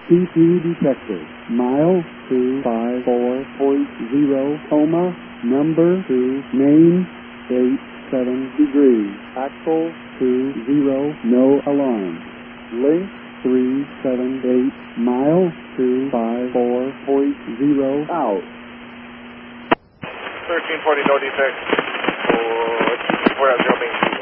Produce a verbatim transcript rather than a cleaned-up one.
C P detected. Mile two five four point zero, coma, number two, main, eight seven degrees. Axle two zero, no alarm. Link three seven eight, mile two five four point zero, out. thirteen forty, no defect. For, for zero,